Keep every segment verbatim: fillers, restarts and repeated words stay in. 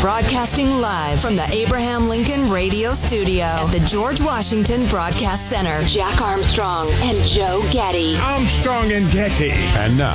Broadcasting live from the Abraham Lincoln Radio Studio at the George Washington Broadcast Center. Jack Armstrong and Joe Getty. Armstrong and Getty. And now,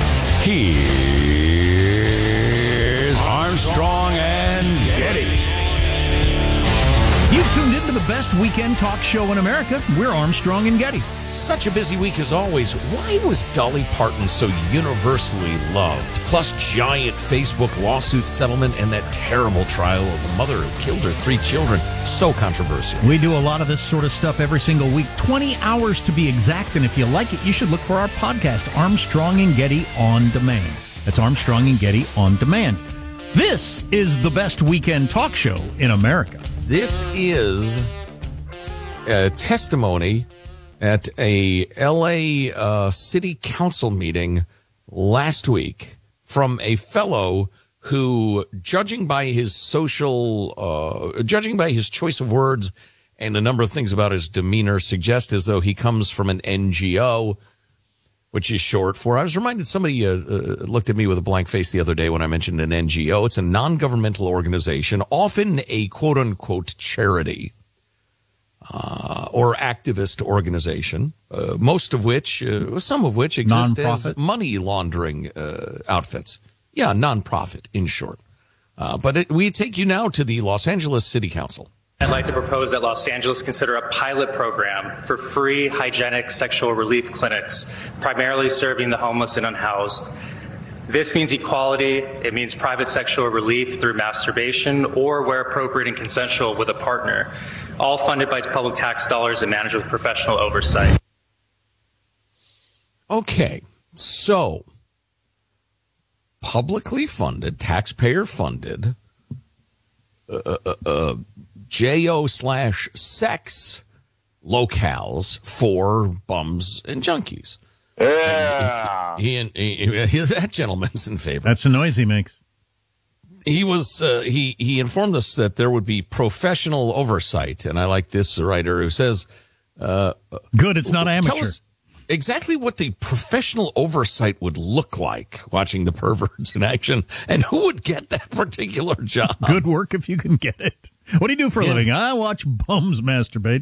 here's Armstrong and Getty. You've tuned into the best weekend talk show in America. We're Armstrong and Getty. Such a busy week as always. Why was Dolly Parton so universally loved? Plus, giant Facebook lawsuit settlement and that terrible trial of the mother who killed her three children. So controversial. We do a lot of this sort of stuff every single week. twenty hours to be exact. And if you like it, you should look for our podcast, Armstrong and Getty On Demand. That's Armstrong and Getty On Demand. This is the best weekend talk show in America. This is a testimony at a L A uh, city council meeting last week from a fellow who, judging by his social, uh, judging by his choice of words and a number of things about his demeanor, suggest as though he comes from an N G O, which is short for, I was reminded, somebody uh, uh, looked at me with a blank face the other day when I mentioned an N G O. It's a non-governmental organization, often a quote-unquote charity uh, or activist organization, uh, most of which, uh, some of which exist non-profit as money laundering uh, outfits. Yeah, non-profit, in short. Uh, but it, we take you now to the Los Angeles City Council. I'd like to propose that Los Angeles consider a pilot program for free hygienic sexual relief clinics, primarily serving the homeless and unhoused. This means equality. It means private sexual relief through masturbation or, where appropriate and consensual, with a partner, all funded by public tax dollars and managed with professional oversight. Okay, so publicly funded, taxpayer funded, uh, uh, uh, J O slash sex locales for bums and junkies. Yeah. He, he, he, he, that gentleman's in favor. That's the noise he makes. He was, uh, he, he informed us that there would be professional oversight. And I like this writer who says, uh, good, it's not amateur. Tell us exactly what the professional oversight would look like watching the perverts in action, and who would get that particular job. Good work if you can get it. What do you do for a Yeah. living? I watch bums masturbate.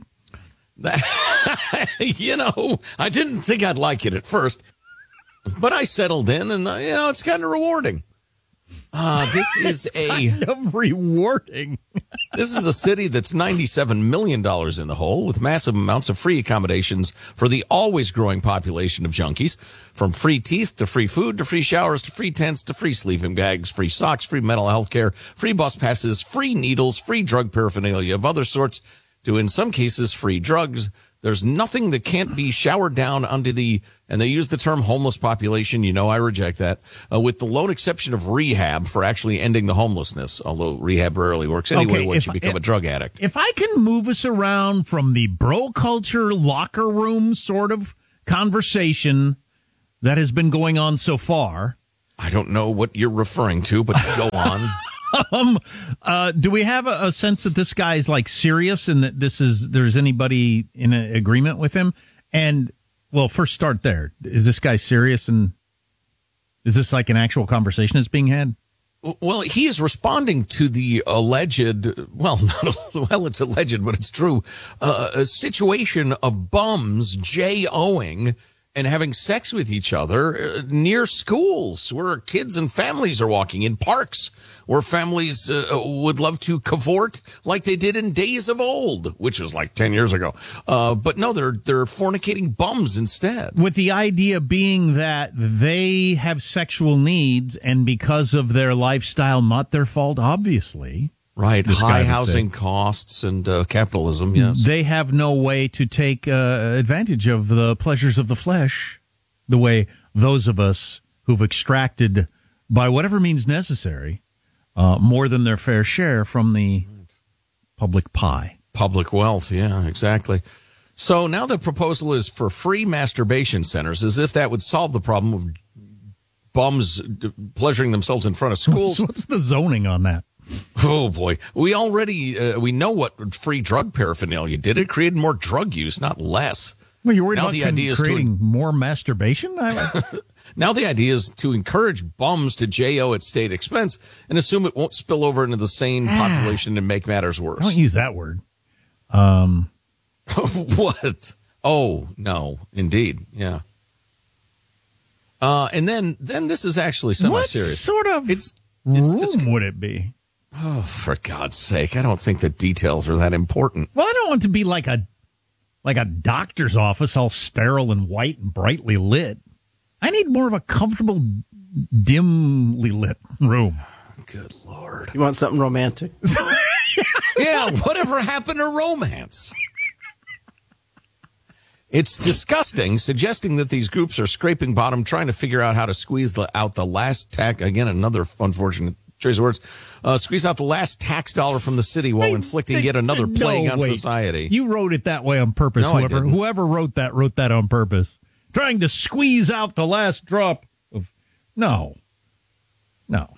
You know, I didn't think I'd like it at first, but I settled in, and, uh, you know, it's kind of rewarding. Uh, this is a kind of rewarding. This is a city that's ninety-seven million dollars in the hole, with massive amounts of free accommodations for the always growing population of junkies, from free teeth to free food to free showers to free tents to free sleeping bags, free socks, free mental health care, free bus passes, free needles, free drug paraphernalia of other sorts, to, in some cases, free drugs. There's nothing that can't be showered down onto the, and they use the term homeless population. You know, I reject that, uh, with the lone exception of rehab for actually ending the homelessness, although rehab rarely works anyway Okay, once if- you become if- a drug addict. If I can move us around from the bro culture locker room sort of conversation that has been going on so far. I don't know what you're referring to, but go on. Um, uh, do we have a, a sense that this guy is like serious and that this is, there's anybody in a, agreement with him? And, well, first start there. Is this guy serious, and is this like an actual conversation that's being had? Well, he is responding to the alleged, well, not, well, it's alleged, but it's true, uh, a situation of bums J-O-ing and having sex with each other uh, near schools where kids and families are walking, in parks where families uh, would love to cavort like they did in days of old, which was like ten years ago. Uh, but no, they're, they're fornicating bums instead. With the idea being that they have sexual needs, and because of their lifestyle, not their fault, obviously. Right. This guy High would housing say. costs and uh, capitalism, yes. They have no way to take uh, advantage of the pleasures of the flesh the way those of us who've extracted, by whatever means necessary, uh, more than their fair share from the public pie. Public wealth, yeah, exactly. So now the proposal is for free masturbation centers, as if that would solve the problem of bums pleasuring themselves in front of schools. What's, what's the zoning on that? Oh, boy. We already, uh, we know what free drug paraphernalia did. It created more drug use, not less. Well, you're worried Now about the con- idea is to- creating more masturbation? I, Now the idea is to encourage bums to J O at state expense and assume it won't spill over into the sane population and make matters worse. Don't use that word. Um, What? Oh, no, indeed. Yeah. Uh, and then, then this is actually semi-serious. What sort of it's, it's room dis- would it be? Oh, for God's sake. I don't think the details are that important. Well, I don't want it to be like a like a doctor's office, all sterile and white and brightly lit. I need more of a comfortable, dimly lit room. Good Lord. You want something romantic? Yeah, whatever happened to romance? It's disgusting, suggesting that these groups are scraping bottom, trying to figure out how to squeeze the, out the last tax. Again, another unfortunate choice of words. Uh, squeeze out the last tax dollar from the city while They- inflicting they- yet another plague no, on wait. society. You wrote it that way on purpose. No, I whoever didn't. whoever wrote that wrote that on purpose. Trying to squeeze out the last drop of no. No.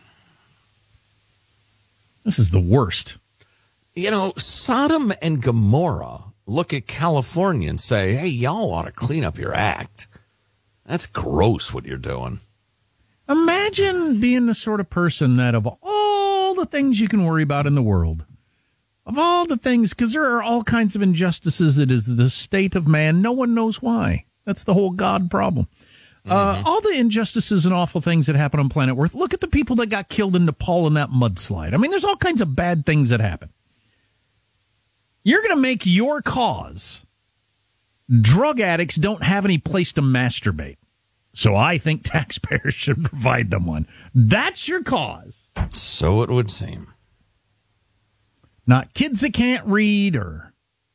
This is the worst. You know, Sodom and Gomorrah look at California and say, hey, y'all ought to clean up your act. That's gross what you're doing. Imagine being the sort of person that of all the things you can worry about in the world, of all the things, because there are all kinds of injustices, it is the state of man. No one knows why. That's the whole God problem. Uh, all the injustices and awful things that happen on planet Earth. Look at the people that got killed in Nepal in that mudslide. I mean, there's all kinds of bad things that happen. You're going to make your cause. Drug addicts don't have any place to masturbate. So I think taxpayers should provide them one. That's your cause. So it would seem. Not kids that can't read or...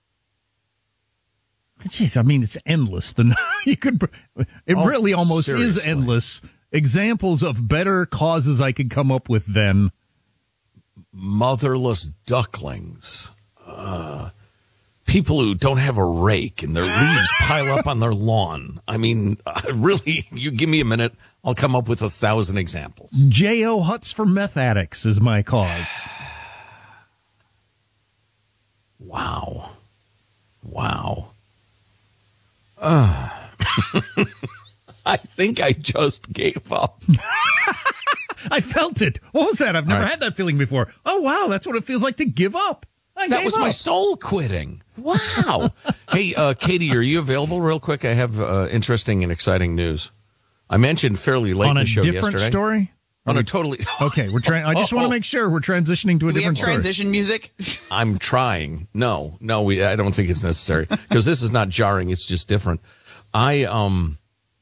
Jeez, I mean, it's endless. The you could, it Oh, really almost seriously. is endless. Examples of better causes I could come up with than... Motherless ducklings. Uh, people who don't have a rake and their leaves pile up on their lawn. I mean, uh, really, you give me a minute, I'll come up with a thousand examples. J O huts for meth addicts is my cause. Wow. Wow. Uh. I think I just gave up. I felt it. What was that? I've never Right. had that feeling before. Oh, wow, that's what it feels like to give up. I That gave was my up. soul quitting. Wow. Hey, uh, Katie, are you available real quick? I have uh, interesting and exciting news. I mentioned fairly late On in a the show different yesterday. story? On a totally... Okay, we're trying. I just want to make sure we're transitioning to a Do we have different story. transition music? I'm trying. No, no, we. I don't think it's necessary because this is not jarring. It's just different. I um,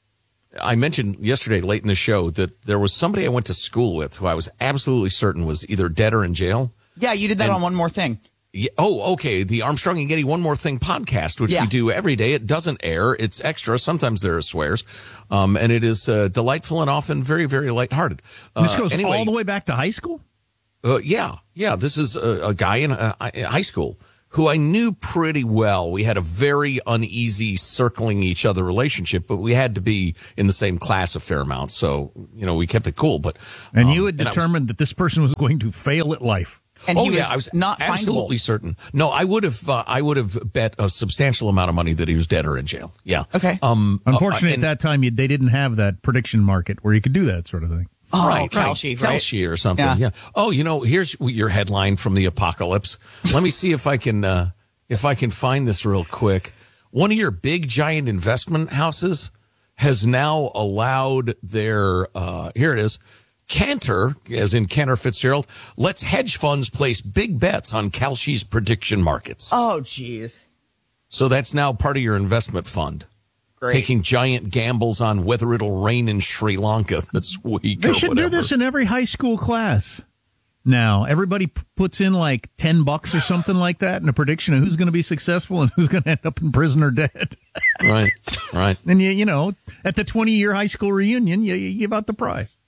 I mentioned yesterday late in the show that there was somebody I went to school with who I was absolutely certain was either dead or in jail. Yeah, you did that And- on One More Thing. Yeah, oh, okay. The Armstrong and Getty One More Thing podcast, which Yeah. we do every day. It doesn't air. It's extra. Sometimes there are swears. Um, and it is uh, delightful and often very, very lighthearted. Uh, This goes anyway, all the way back to high school? Uh, yeah, yeah. This is a, a guy in, uh, in high school who I knew pretty well. We had a very uneasy circling each other relationship, but we had to be in the same class a fair amount. So, you know, we kept it cool. But And um, you had and I was- determined that this person was going to fail at life. And oh he was, yeah, I was not absolutely findable. certain. No, I would have. Uh, I would have bet a substantial amount of money that he was dead or in jail. Yeah. Okay. Um. Unfortunately, uh, at and- that time, you, they didn't have that prediction market where you could do that sort of thing. Oh, right, right. Kalshi, right? Kalshi or something. Yeah. Yeah. Oh, you know, here's your headline from the apocalypse. Let me see if I can uh, if I can find this real quick. One of your big giant investment houses has now allowed their uh, here it is. Cantor, as in Cantor Fitzgerald, lets hedge funds place big bets on Kalshi's prediction markets. Oh, jeez. So that's now part of your investment fund. Great. Taking giant gambles on whether it'll rain in Sri Lanka this week. They or should whatever. do this in every high school class. Now, everybody p- puts in like ten bucks or something like that in a prediction of who's going to be successful and who's going to end up in prison or dead. Right, right. And you, you know, at the twenty-year high school reunion, you, you give out the prize.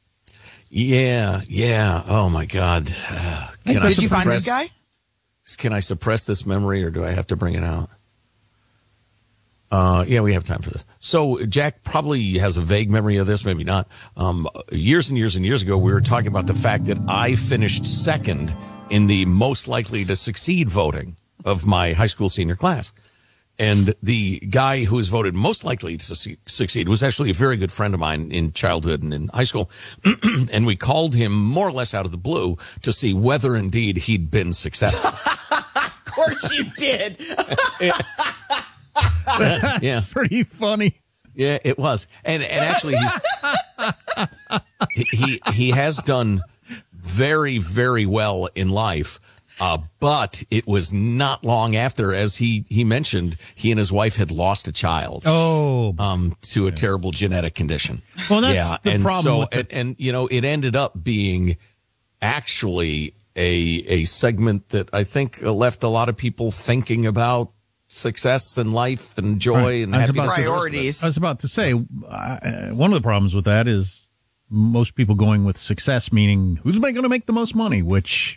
Yeah, yeah. Oh my God. Uh, can I Did you find this suppress- guy? Can I suppress this memory, or do I have to bring it out? Uh, yeah, we have time for this. So Jack probably has a vague memory of this, maybe not. Um, years and years and years ago, we were talking about the fact that I finished second in the most likely to succeed voting of my high school senior class. And the guy who was voted most likely to su- succeed was actually a very good friend of mine in childhood and in high school. And we called him more or less out of the blue to see whether indeed he'd been successful. Of course you did. That's Yeah. pretty funny. Yeah, it was. And and actually he's, he, he he has done very, very well in life. Uh, but it was not long after, as he, he mentioned, he and his wife had lost a child. Oh, Um, to a terrible genetic condition. Well, that's yeah, the and problem so, with the- and, and, you know, it ended up being actually a, a segment that I think left a lot of people thinking about success and life and joy Right. and I was happiness. about to- Priorities. I was about to say, uh, one of the problems with that is most people going with success, meaning who's going to make the most money, which...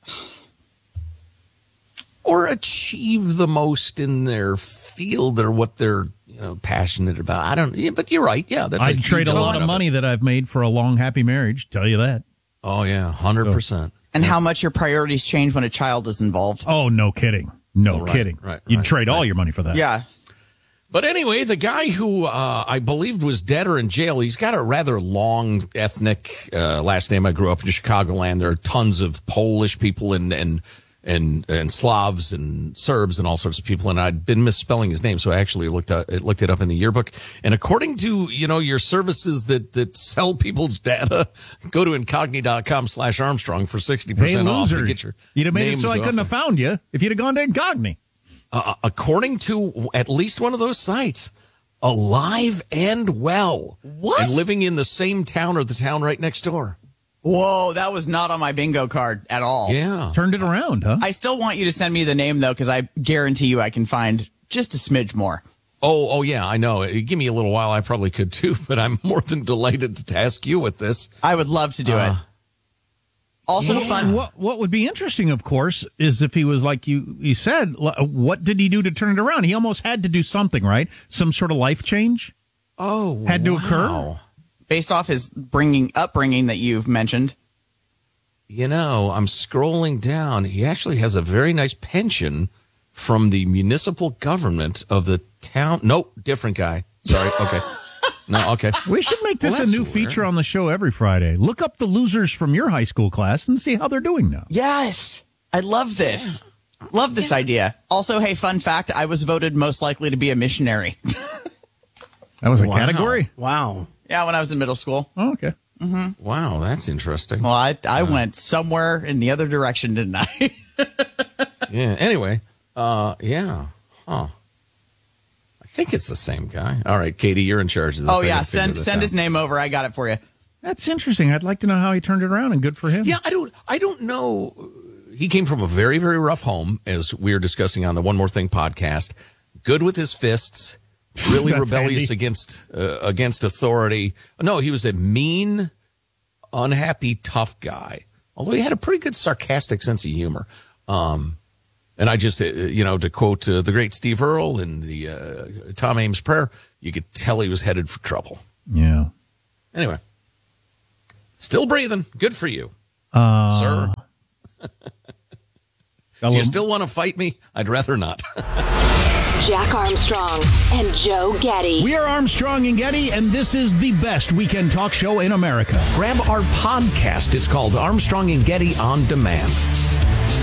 Or achieve the most in their field or what they're, you know, passionate about. I don't, yeah, but you're right. Yeah, that's I'd a trade a huge lot element of money it. that I've made for a long, happy marriage. Tell you that. Oh, yeah, one hundred percent. And how much your priorities change when a child is involved. Oh, no kidding. No Oh, right, kidding. right, You'd right, trade all right. your money for that. Yeah. But anyway, the guy who uh, I believed was dead or in jail, he's got a rather long ethnic uh, last name. I grew up in Chicagoland. There are tons of Polish people and and and and Slavs and Serbs and all sorts of people. And I'd been misspelling his name, so I actually looked uh, looked it up in the yearbook. And according to you know your services that that sell people's data, go to incognito.com slash Armstrong for sixty Hey, percent off loser. to get your You'd have made it names so I off couldn't there. have found you if you'd have gone to Incogni. Uh, according to at least one of those sites, alive and well. What? And living in the same town or the town right next door. Whoa, that was not on my bingo card at all. Yeah. Turned it around, huh? I still want you to send me the name, though, because I guarantee you I can find just a smidge more. Oh, oh yeah, I know. Give me a little while. I probably could too, but I'm more than delighted to task you with this. I would love to do Uh, it. Also yeah. fun. What what would be interesting, of course, is if he was like you, you said, l- what did he do to turn it around? He almost had to do something, right? Some sort of life change Oh, had to wow. occur. Based off his bringing upbringing that you've mentioned. You know, I'm scrolling down. He actually has a very nice pension from the municipal government of the town. Nope, different guy. Sorry. Okay. No, okay. We should make this Well, a that's new weird. feature on the show every Friday. Look up the losers from your high school class and see how they're doing now. Yes. I love this. Love this idea. Also, hey, fun fact, I was voted most likely to be a missionary. That was a Wow. category. Wow. Yeah, when I was in middle school. Oh, okay. Wow, that's interesting. Well, I I went somewhere in the other direction, didn't I? Yeah. Anyway, uh, yeah. Huh. I think it's the same guy. All right, Katie, you're in charge of this. Oh, I yeah. gotta figure Send this send out. his name over. I got it for you. That's interesting. I'd like to know how he turned it around, and good for him. Yeah, I don't. I don't know. He came from a very, very rough home, as we were discussing on the One More Thing podcast. Good with his fists, really That's rebellious handy. against uh, against authority. No, he was a mean, unhappy, tough guy. Although he had a pretty good sarcastic sense of humor. Um, and I just, uh, you know, to quote uh, the great Steve Earle in the uh, Tom Ames prayer, you could tell he was headed for trouble. Yeah. Anyway, still breathing. Good for you, Uh, sir. got a Do you little- still want to fight me? I'd rather not. Jack Armstrong and Joe Getty. We are Armstrong and Getty, and this is the best weekend talk show in America. Grab our podcast. It's called Armstrong and Getty On Demand.